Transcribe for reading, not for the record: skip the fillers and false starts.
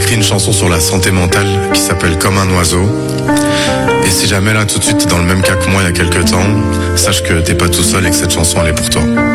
écrit une chanson sur la santé mentale qui s'appelle Comme un oiseau. Et si jamais là tout de suite t'es dans le même cas que moi il y a quelques temps, sache que t'es pas tout seul et que cette chanson elle est pour toi.